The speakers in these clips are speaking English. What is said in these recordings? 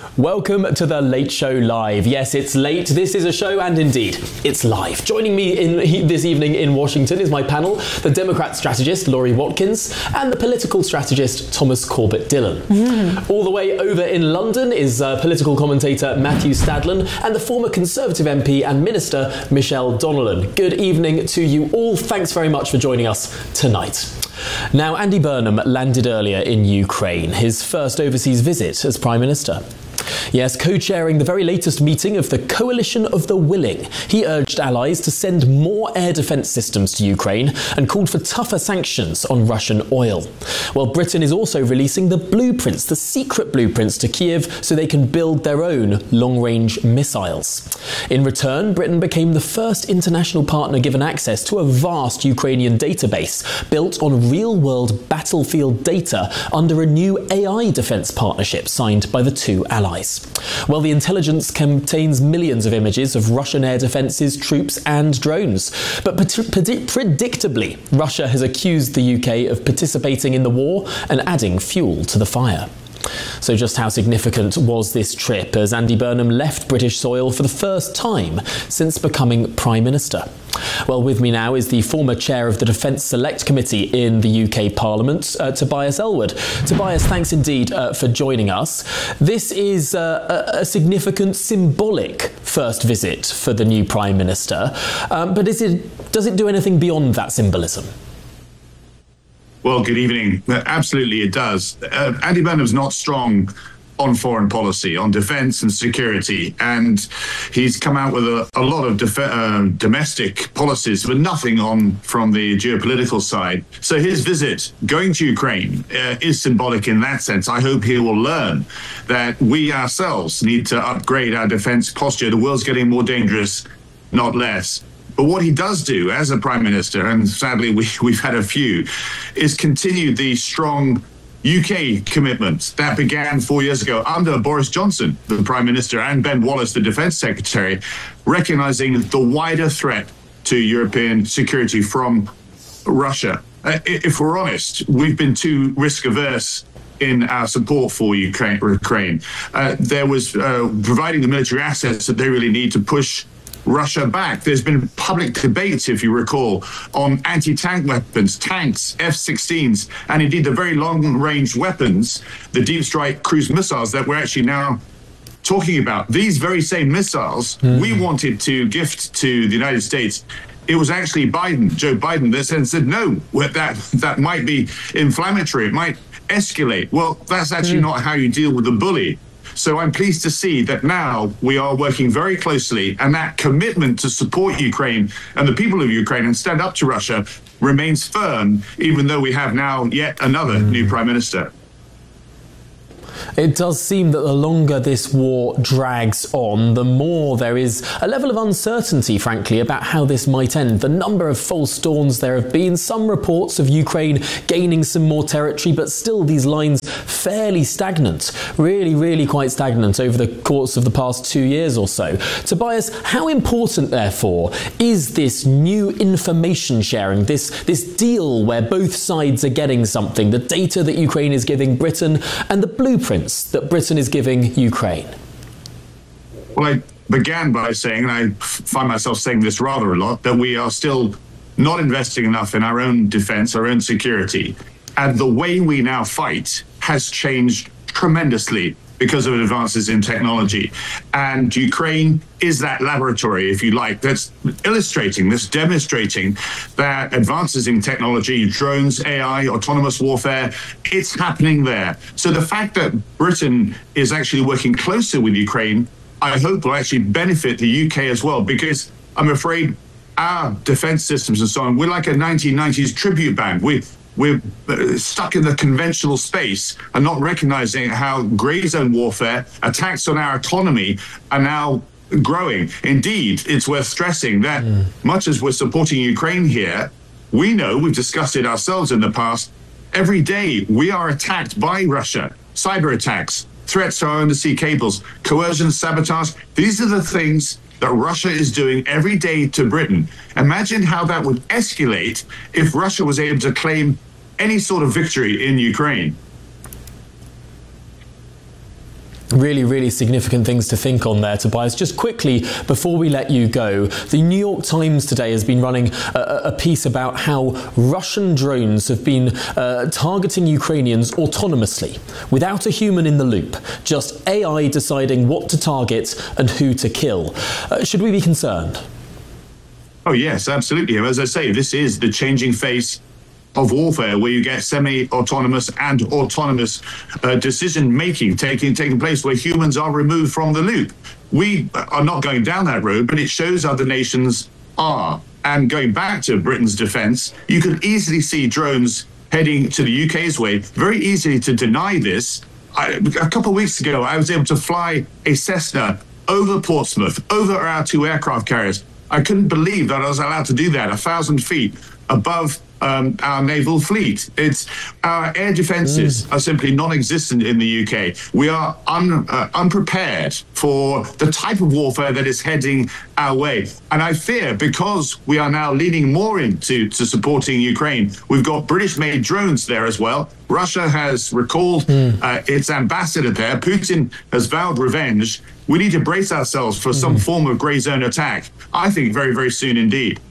Welcome to the Late Show Live. Yes, it's late. This is a show, and indeed, it's live. Joining me this evening in Washington is my panel, the Democrat strategist, Laurie Watkins, and the political strategist, Thomas Corbett-Dillon. All the way over in London is political commentator Matthew Stadlen and the former Conservative MP and Minister, Michelle Donnellan. Good evening to you all. Thanks very much for joining us tonight. Now, Andy Burnham landed earlier in Ukraine, his first overseas visit as Prime Minister. Yes, co-chairing the very latest meeting of the Coalition of the Willing. He urged allies to send more air defence systems to Ukraine and called for tougher sanctions on Russian oil. Well, Britain is also releasing the blueprints, the secret blueprints to Kiev so they can build their own long-range missiles. In return, Britain became the first international partner given access to a vast Ukrainian database built on real-world battlefield data under a new AI defence partnership signed by the two allies. Well, the intelligence contains millions of images of Russian air defences, troops and drones. But predictably, Russia has accused the UK of participating in the war and adding fuel to the fire. So just how significant was this trip as Andy Burnham left British soil for the first time since becoming Prime Minister? Well, with me now is the former chair of the Defence Select Committee in the UK Parliament, Tobias Ellwood. Tobias, thanks indeed for joining us. This is a significant, symbolic first visit for the new Prime Minister, but does it do anything beyond that symbolism? Well, good evening. Absolutely, it does. Andy Burnham's not strong on foreign policy, on defence and security, and he's come out with a lot of domestic policies, but nothing from the geopolitical side. So his visit going to Ukraine is symbolic in that sense. I hope he will learn that we ourselves need to upgrade our defence posture. The world's getting more dangerous, not less. But what he does do as a Prime Minister, and sadly we've had a few, is continue the strong UK commitments that began 4 years ago under Boris Johnson, the Prime Minister, and Ben Wallace, the Defence Secretary, recognising the wider threat to European security from Russia. If we're honest, we've been too risk-averse in our support for Ukraine. There was providing the military assets that they really need to push Russia back. There's been public debates, if you recall, on anti-tank weapons, tanks, F-16s, and indeed the very long-range weapons, the deep strike cruise missiles that we're actually now talking about. These very same missiles we wanted to gift to the United States. It was actually Joe Biden, that said, no, that might be inflammatory, it might escalate. Well, that's actually not how you deal with a bully. So I'm pleased to see that now we are working very closely, and that commitment to support Ukraine and the people of Ukraine and stand up to Russia remains firm, even though we have now yet another new Prime Minister. It does seem that the longer this war drags on, the more there is a level of uncertainty, frankly, about how this might end. The number of false dawns there have been, some reports of Ukraine gaining some more territory, but still these lines fairly stagnant, really quite stagnant over the course of the past 2 years or so. Tobias, how important, therefore, is this new information sharing, this deal where both sides are getting something, the data that Ukraine is giving Britain and the blueprints that Britain is giving Ukraine? Well, I began by saying, and I find myself saying this rather a lot, that we are still not investing enough in our own defence, our own security. And the way we now fight has changed tremendously because of advances in technology. And Ukraine is that laboratory, if you like, that's demonstrating that advances in technology, drones, AI, autonomous warfare, it's happening there. So the fact that Britain is actually working closer with Ukraine, I hope will actually benefit the UK as well, because I'm afraid our defense systems and so on, we're like a 1990s tribute band. We're stuck in the conventional space and not recognizing how grey zone warfare, attacks on our autonomy are now growing. Indeed, it's worth stressing that much as we're supporting Ukraine here, we know, we've discussed it ourselves in the past, every day we are attacked by Russia, cyber attacks, threats to our undersea cables, coercion, sabotage. These are the things that Russia is doing every day to Britain. Imagine how that would escalate if Russia was able to claim any sort of victory in Ukraine. Really, really significant things to think on there, Tobias. Just quickly, before we let you go, the New York Times today has been running a piece about how Russian drones have been targeting Ukrainians autonomously, without a human in the loop, just AI deciding what to target and who to kill. Should we be concerned? Oh, yes, absolutely. As I say, this is the changing face of warfare, where you get semi-autonomous and autonomous decision-making taking place, where humans are removed from the loop. We are not going down that road, but it shows other nations are. And going back to Britain's defence, you could easily see drones heading to the UK's way, very easy to deny this. A couple of weeks ago, I was able to fly a Cessna over Portsmouth, over our 2 aircraft carriers. I couldn't believe that I was allowed to do that, 1,000 feet above our naval fleet. It's our air defences are simply non-existent in the UK. We are unprepared for the type of warfare that is heading our way. And I fear, because we are now leaning more into supporting Ukraine, we've got British-made drones there as well. Russia has recalled its ambassador there. Putin has vowed revenge. We need to brace ourselves for some form of grey zone attack, I think very, very soon indeed.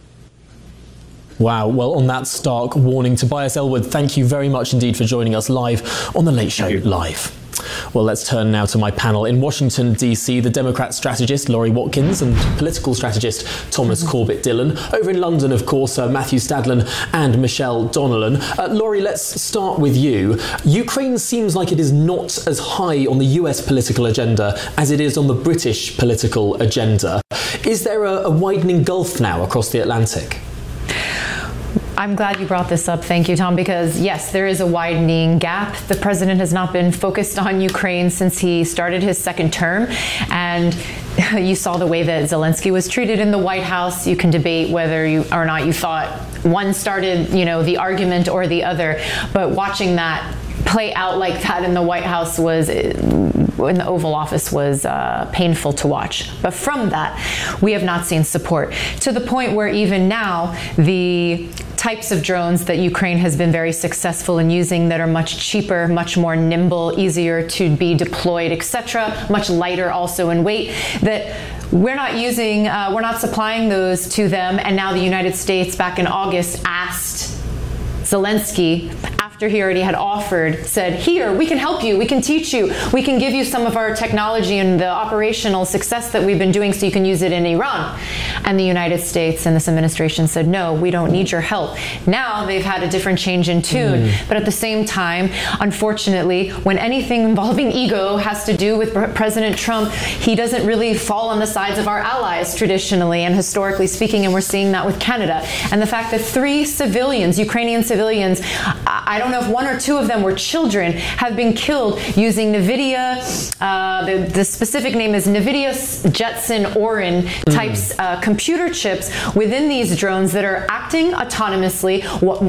Wow, well, on that stark warning, Tobias Ellwood, thank you very much indeed for joining us live on The Late Show Live. Well, let's turn now to my panel. In Washington, D.C., the Democrat strategist Laurie Watkins and political strategist Thomas Corbett Dillon. Over in London, of course, Matthew Stadlen and Michelle Donnellan. Laurie, let's start with you. Ukraine seems like it is not as high on the US political agenda as it is on the British political agenda. Is there a widening gulf now across the Atlantic? I'm glad you brought this up. Thank you, Tom, because yes, there is a widening gap. The president has not been focused on Ukraine since he started his second term. And you saw the way that Zelensky was treated in the White House. You can debate whether or not you thought one started, the argument or the other. But watching that play out like that in the White House in the Oval Office was painful to watch. But from that, we have not seen support, to the point where even now, the types of drones that Ukraine has been very successful in using that are much cheaper, much more nimble, easier to be deployed, etc., much lighter also in weight, that we're not supplying those to them. And now the United States back in August asked Zelensky, after he already had offered, said, here, we can help you, we can teach you, we can give you some of our technology and the operational success that we've been doing so you can use it in Iran. And the United States and this administration said, no, we don't need your help. Now they've had a different change in tune. But at the same time, unfortunately, when anything involving ego has to do with President Trump, he doesn't really fall on the sides of our allies traditionally and historically speaking, and we're seeing that with Canada. And the fact that 3 civilians, Ukrainian civilians, I don't know if 1 or 2 of them were children, have been killed using NVIDIA, the specific name is NVIDIA Jetson Orin types computer chips within these drones that are acting autonomously.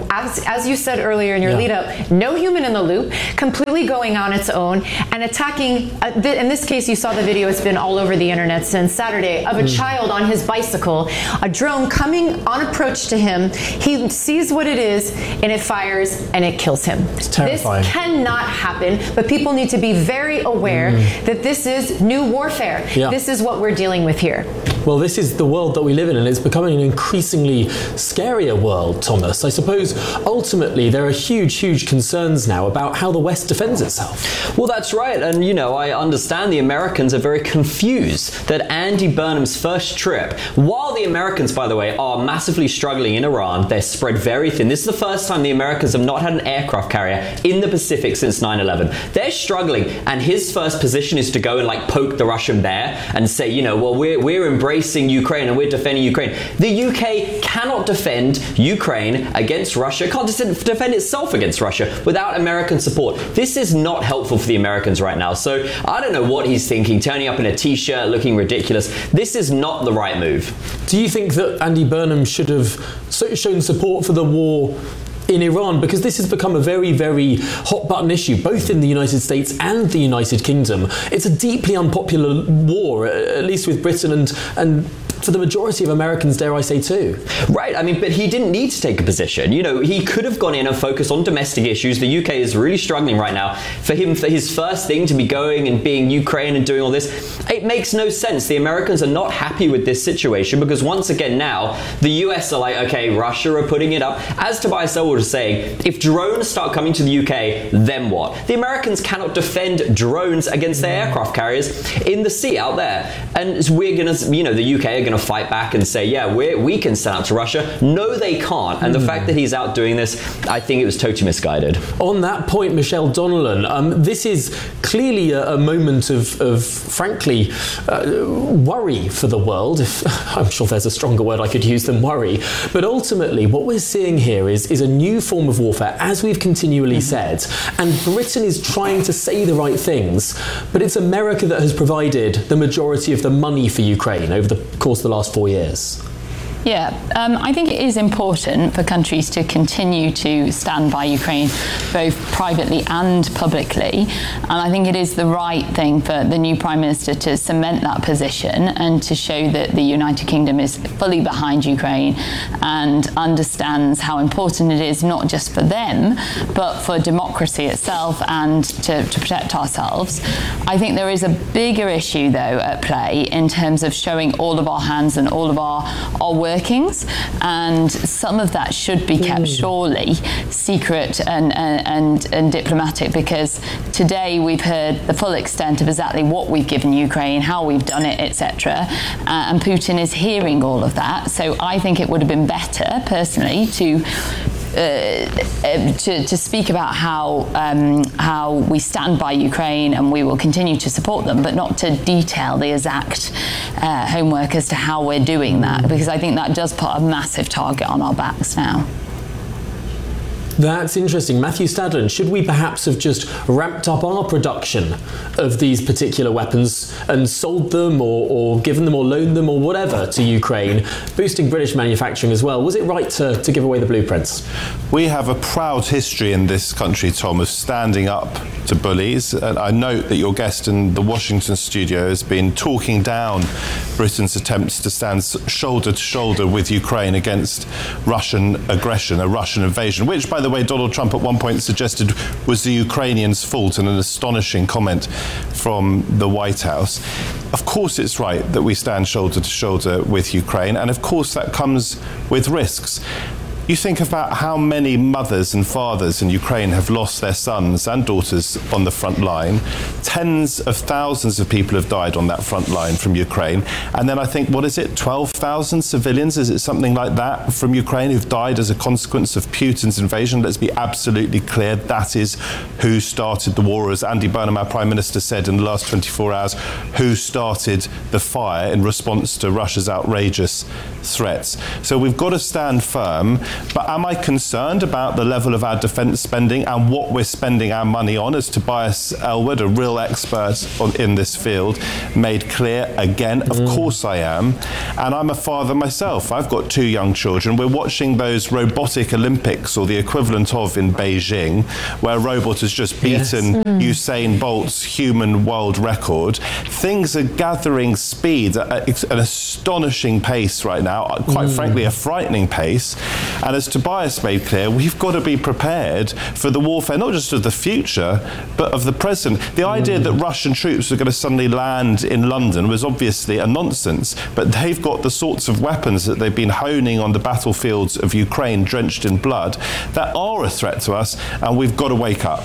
As you said earlier in your lead up, no human in the loop, completely going on its own and attacking, in this case you saw the video, it's been all over the internet since Saturday, of a child on his bicycle, a drone coming on approach to him, he sees what it is and it fires and it kills him. It's terrifying. This cannot happen, but people need to be very aware that this is new warfare. This is what we're dealing with here. Well, this is the world that we live in, and it's becoming an increasingly scarier world, Thomas. I suppose ultimately there are huge concerns now about how the West defends itself. Well, that's right. And, I understand the Americans are very confused that Andy Burnham's first trip, while the Americans, by the way, are massively struggling in Iran, they're spread very thin. This is the first time the Americans have not had an aircraft carrier in the Pacific since 9/11. They're struggling, and his first position is to go and poke the Russian bear and say, well, we're embracing Ukraine and we're defending Ukraine. The UK cannot defend Ukraine against Russia, can't defend itself against Russia without American support. This is not helpful for the Americans right now. So I don't know what he's thinking, turning up in a t-shirt, looking ridiculous. This is not the right move. Do you think that Andy Burnham should have shown support for the war in Iran, because this has become a very hot button issue, both in the United States and the United Kingdom? It's a deeply unpopular war, at least with Britain and for the majority of Americans, dare I say, too. Right, I mean, but he didn't need to take a position. You know, he could have gone in and focused on domestic issues. The UK is really struggling right now. For him, for his first thing to be going and being Ukraine and doing all this, it makes no sense. The Americans are not happy with this situation because once again now, the US are like, okay, Russia are putting it up. As Tobias Ellwood was saying, if drones start coming to the UK, then what? The Americans cannot defend drones against their aircraft carriers in the sea out there. And we're going to, you know, the UK are going to fight back and say, yeah, we can stand up to Russia. No, they can't. And the fact that he's out doing this, I think it was totally misguided. On that point, Michelle Donnellan, this is clearly a moment of frankly, worry for the world. I'm sure there's a stronger word I could use than worry. But ultimately, what we're seeing here is a new form of warfare, as we've continually said. And Britain is trying to say the right things, but it's America that has provided the majority of the money for Ukraine over the course of the last 4 years. Yeah, I think it is important for countries to continue to stand by Ukraine, both privately and publicly. And I think it is the right thing for the new Prime Minister to cement that position and to show that the United Kingdom is fully behind Ukraine and understands how important it is, not just for them, but for democracy itself and to protect ourselves. I think there is a bigger issue, though, at play in terms of showing all of our hands and all of our workings, and some of that should be kept surely secret and diplomatic, because today we've heard the full extent of exactly what we've given Ukraine, how we've done it, etc. And Putin is hearing all of that. So I think it would have been better, personally, to speak about how we stand by Ukraine and we will continue to support them, but not to detail the exact homework as to how we're doing that, because I think that does put a massive target on our backs now. That's interesting. Matthew Stadlen, should we perhaps have just ramped up our production of these particular weapons and sold them or given them or loaned them or whatever to Ukraine, boosting British manufacturing as well? Was it right to give away the blueprints? We have a proud history in this country, Tom, of standing up to bullies. And I note that your guest in the Washington studio has been talking down Britain's attempts to stand shoulder to shoulder with Ukraine against Russian aggression, a Russian invasion, which, by the way, Donald Trump at one point suggested was the Ukrainians' fault, in an astonishing comment from the White House. Of course it's right that we stand shoulder to shoulder with Ukraine, and of course that comes with risks. You think about how many mothers and fathers in Ukraine have lost their sons and daughters on the front line. Tens of thousands of people have died on that front line from Ukraine. And then I think, 12,000 civilians? Is it something like that from Ukraine who've died as a consequence of Putin's invasion? Let's be absolutely clear. That is who started the war. As Andy Burnham, our Prime Minister, said in the last 24 hours, who started the fire in response to Russia's outrageous threats. So we've got to stand firm. But am I concerned about the level of our defence spending and what we're spending our money on? As Tobias Ellwood, a real expert in this field, made clear again, of course I am. And I'm a father myself. I've got 2 young children. We're watching those robotic Olympics, or the equivalent of in Beijing, where a robot has just beaten Usain Bolt's human world record. Things are gathering speed at an astonishing pace right now, quite frankly, a frightening pace. And as Tobias made clear, we've got to be prepared for the warfare, not just of the future, but of the present. The idea that Russian troops were going to suddenly land in London was obviously a nonsense, but they've got the sorts of weapons that they've been honing on the battlefields of Ukraine, drenched in blood, that are a threat to us, and we've got to wake up.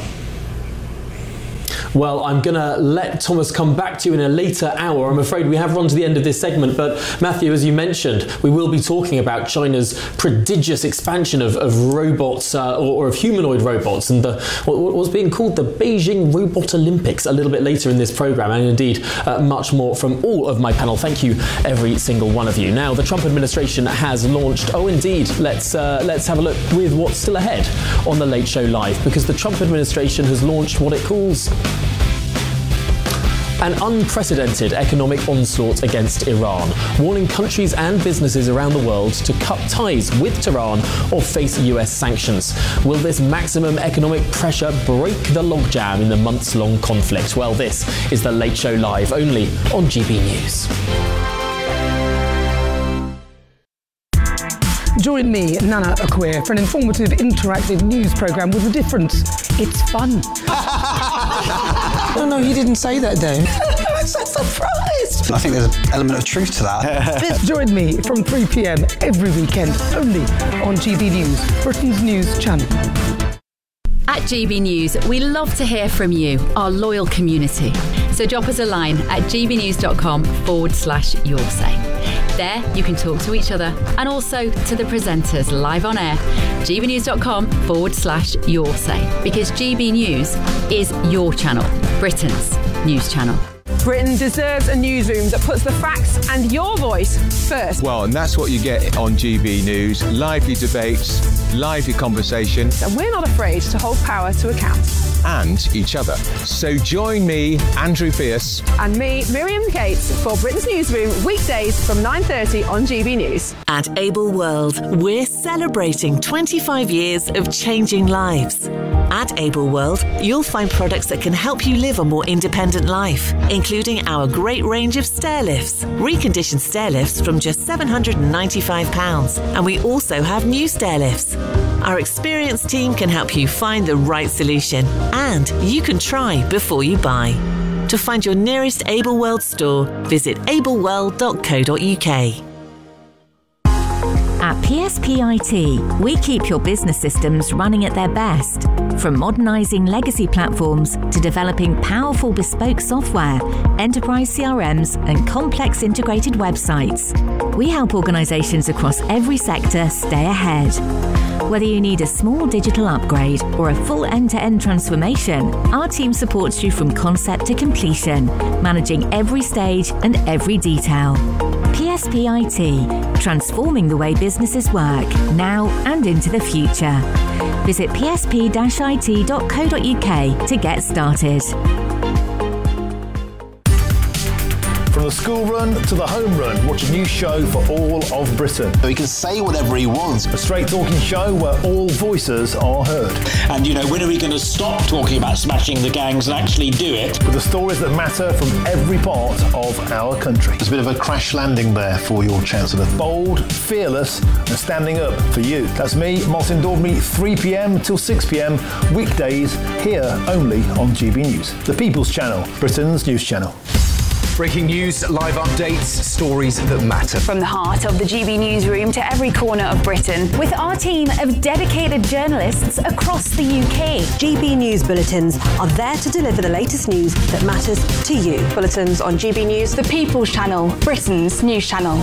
Well, I'm going to let Thomas come back to you in a later hour. I'm afraid we have run to the end of this segment, but Matthew, as you mentioned, we will be talking about China's prodigious expansion of robots or of humanoid robots and what was being called the Beijing Robot Olympics a little bit later in this programme, and indeed much more from all of my panel. Thank you, every single one of you. Now, the Trump administration has launched, let's have a look with what's still ahead on The Late Show Live, because the Trump administration has launched what it calls an unprecedented economic onslaught against Iran, warning countries and businesses around the world to cut ties with Tehran or face US sanctions. Will this maximum economic pressure break the logjam in the months-long conflict? Well, this is The Late Show Live, only on GB News. Join me, Nana Akweer, for an informative, interactive news programme with a difference. It's fun. No, you didn't say that, Dave. I'm so surprised. I think there's an element of truth to that. Join me from 3 p.m. every weekend, only on GB News, Britain's news channel. At GB News, we love to hear from you, our loyal community. So drop us a line at gbnews.com/yoursay. There, you can talk to each other and also to the presenters live on air. gbnews.com/yoursay. Because GB News is your channel, Britain's news channel. Britain deserves a newsroom that puts the facts and your voice first. Well, and that's what you get on GB News. Lively debates, lively conversations. And we're not afraid to hold power to account. And each other. So join me, Andrew Pierce. And me, Miriam Cates, for Britain's Newsroom, weekdays from 9:30 on GB News. At Able World, we're celebrating 25 years of changing lives. At Able World, you'll find products that can help you live a more independent life, including our great range of stair lifts, reconditioned stair lifts from just £795, and we also have new stair lifts. Our experienced team can help you find the right solution, and you can try before you buy. To find your nearest Able World store, visit ableworld.co.uk. At PSPIT, we keep your business systems running at their best. From modernising legacy platforms to developing powerful bespoke software, enterprise CRMs and complex integrated websites, we help organisations across every sector stay ahead. Whether you need a small digital upgrade or a full end-to-end transformation, our team supports you from concept to completion, managing every stage and every detail. PSPIT, transforming the way businesses work, now and into the future. Visit psp-it.co.uk to get started. From the school run to the home run, watch a new show for all of Britain. So he can say whatever he wants. A straight talking show where all voices are heard. And, when are we going to stop talking about smashing the gangs and actually do it? With the stories that matter from every part of our country. There's a bit of a crash landing there for your Chancellor. Bold, fearless and standing up for you. That's me, Martin Daubney, 3 p.m. till 6 p.m. weekdays here only on GB News. The People's Channel, Britain's news channel. Breaking news, live updates, stories that matter. From the heart of the GB Newsroom to every corner of Britain, with our team of dedicated journalists across the UK. GB News bulletins are there to deliver the latest news that matters to you. Bulletins on GB News, the People's Channel, Britain's news channel.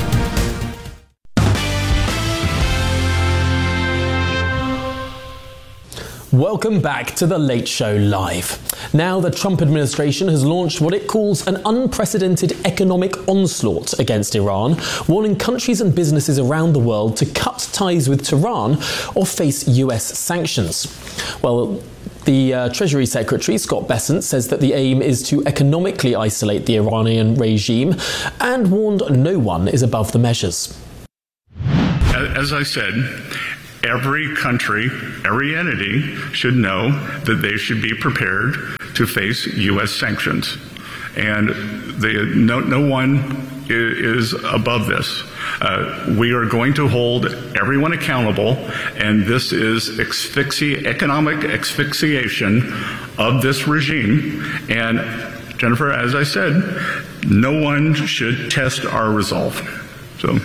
Welcome back to The Late Show Live. Now the Trump administration has launched what it calls an unprecedented economic onslaught against Iran, warning countries and businesses around the world to cut ties with Tehran or face US sanctions. Well, the Treasury Secretary, Scott Bessent, says that the aim is to economically isolate the Iranian regime and warned no one is above the measures. As I said, every country, every entity should know that they should be prepared to face U.S. sanctions. And no one is above this. We are going to hold everyone accountable, and this is economic asphyxiation of this regime. And Jennifer, as I said, no one should test our resolve. So.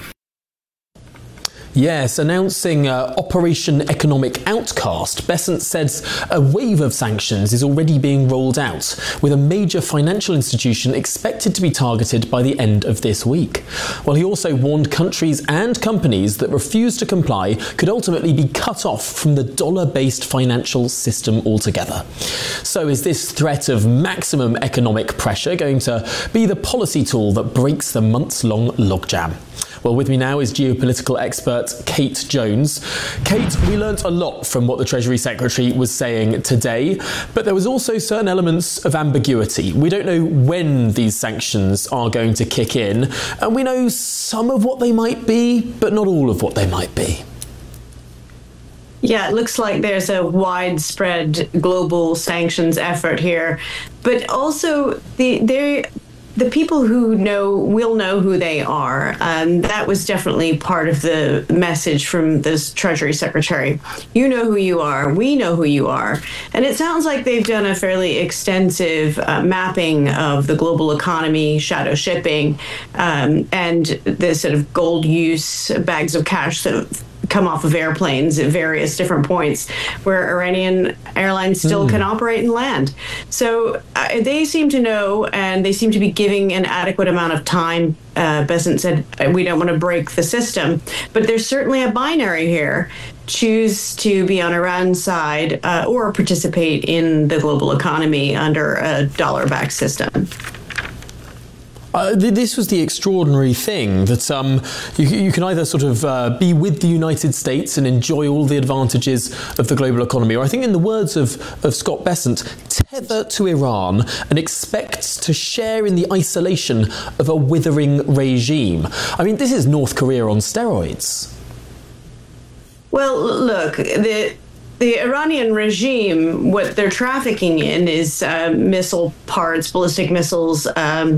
Yes, announcing Operation Economic Outcast, Bessent says a wave of sanctions is already being rolled out, with a major financial institution expected to be targeted by the end of this week. Well, he also warned countries and companies that refuse to comply could ultimately be cut off from the dollar-based financial system altogether. So is this threat of maximum economic pressure going to be the policy tool that breaks the months-long logjam? Well, with me now is geopolitical expert Kate Jones. Kate, we learnt a lot from what the Treasury Secretary was saying today, but there was also certain elements of ambiguity. We don't know when these sanctions are going to kick in, and we know some of what they might be, but not all of what they might be. Yeah, it looks like there's a widespread global sanctions effort here, but also the people who know will know who they are. That was definitely part of the message from this Treasury Secretary. You know who you are. We know who you are. And it sounds like they've done a fairly extensive mapping of the global economy, shadow shipping, and the sort of gold use, bags of cash that come off of airplanes at various different points where Iranian airlines still can operate and land. So they seem to know, and they seem to be giving an adequate amount of time. Bessent said, we don't want to break the system, but there's certainly a binary here. Choose to be on Iran's side or participate in the global economy under a dollar-backed system. This was the extraordinary thing, that you can either sort of be with the United States and enjoy all the advantages of the global economy, or I think in the words of Scott Bessent, tether to Iran and expect to share in the isolation of a withering regime. I mean, this is North Korea on steroids. Well, look, the Iranian regime, what they're trafficking in is missile parts, ballistic missiles,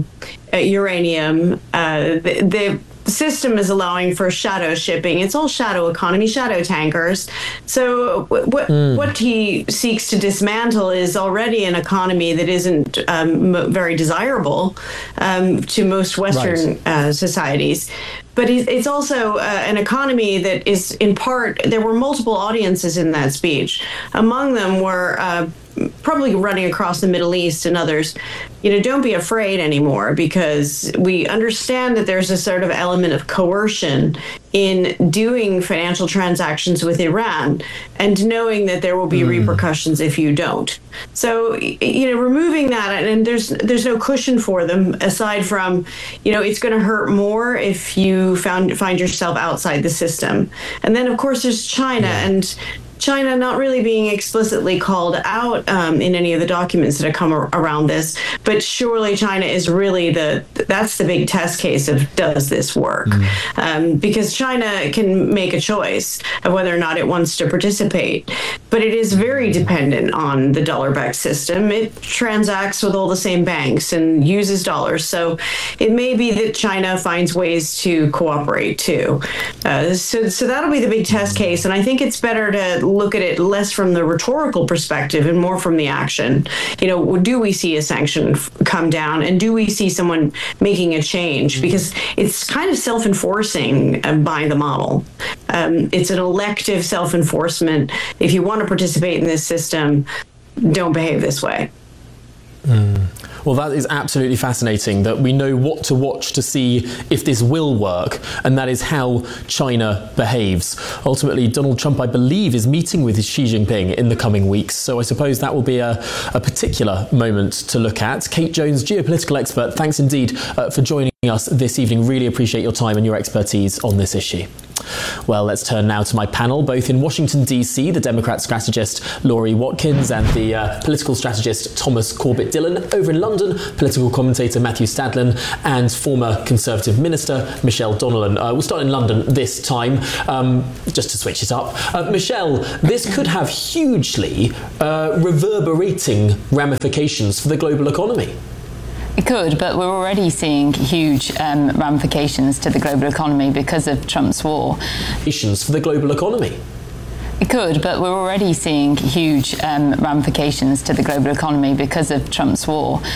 uranium. The system is allowing for shadow shipping. It's all shadow economy, shadow tankers. So what he seeks to dismantle is already an economy that isn't very desirable to most Western societies. But it's also an economy that is, in part, there were multiple audiences in that speech. Among them were probably running across the Middle East and others. You know, don't be afraid anymore, because we understand that there's a sort of element of coercion in doing financial transactions with Iran and knowing that there will be repercussions if you don't. So, you know, removing that, and there's no cushion for them aside from, you know, it's going to hurt more if you find yourself outside the system. And then, of course, there's China, and China not really being explicitly called out in any of the documents that have come around this, but surely China is really that's the big test case of, does this work? Because China can make a choice of whether or not it wants to participate, but it is very dependent on the dollar-backed system. It transacts with all the same banks and uses dollars, so it may be that China finds ways to cooperate too. So that'll be the big test case, and I think it's better to look at it less from the rhetorical perspective and more from the action. You know, do we see a sanction come down, and do we see someone making a change? Because it's kind of self-enforcing by the model. It's an elective self-enforcement. If you want to participate in this system, don't behave this way. Well, that is absolutely fascinating, that we know what to watch to see if this will work, and that is how China behaves. Ultimately, Donald Trump, I believe, is meeting with Xi Jinping in the coming weeks, so I suppose that will be a particular moment to look at. Kate Jones, geopolitical expert, thanks indeed for joining us this evening. Really appreciate your time and your expertise on this issue. Well, let's turn now to my panel. Both in Washington, D.C., the Democrat strategist Laurie Watkins and the political strategist Thomas Corbett Dillon. Over in London, political commentator Matthew Stadlen and former Conservative Minister Michelle Donnellan. We'll start in London this time, just to switch it up. Michelle, this could have hugely reverberating ramifications for the global economy. It could, but we're already seeing huge ramifications to the global economy because of Trump's war. For the global economy. It could, but we're already seeing huge ramifications to the global economy because of Trump's war.